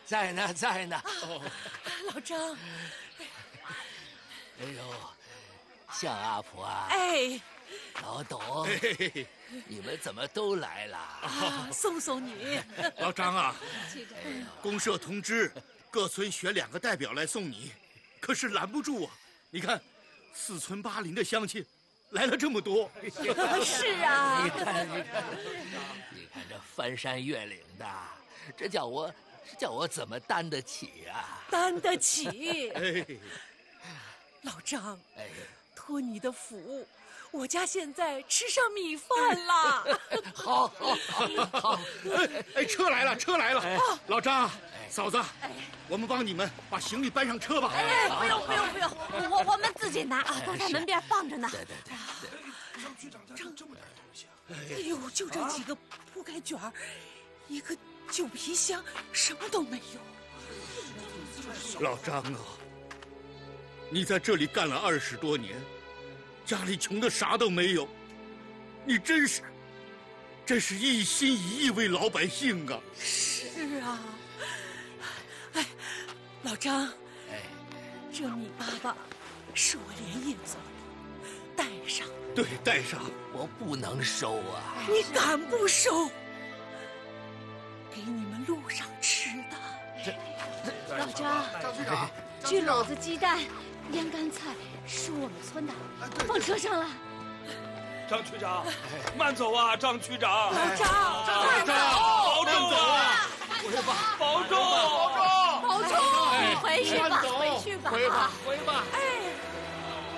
在呢，在呢。 老张， 哎呦，向阿婆啊！ 哎， 老董，你们怎么都来了？ 送送你。 老张啊，公社通知各村选2个代表来送你，可是拦不住啊！你看，4村8邻的乡亲来了这么多。 是啊， 你看这翻山越岭的，这叫我怎么担得起啊？ 担得起。 哎， 老张， 哎， 托你的福，我家现在吃上米饭了。 好。 哎，车来了，车来了！老张，嫂子，我们帮你们把行李搬上车吧。 哎，不用，我们自己拿啊，都在门边放着呢。 对。 张局长家这么点东西。 哎呦，就这几个铺盖卷儿，一个旧皮箱，什么都没有。 老张啊，你在这里干了20多年，家里穷的啥都没有，你真是一心一意为老百姓啊！ 是啊，哎，老张， 哎， 这米粑粑是我连夜做的，带上。 对，带上。 我不能收啊！ 你敢不收？给你们路上吃的。 老张，这篓子鸡蛋、腌干菜是我们村的，放车上了。 张区长，慢走啊，张区长。 老张， 慢走，保重啊！保重！ 保重！你回去吧，回去吧。 回吧。 哎。